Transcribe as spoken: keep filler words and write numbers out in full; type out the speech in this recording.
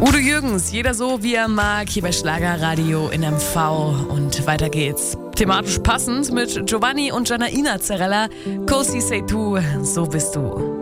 Udo Jürgens, jeder so, wie er mag, hier bei Schlagerradio in M V. Und weiter geht's. Thematisch passend mit Giovanni und Janaina Zarella. Cosi sei tu, so bist du.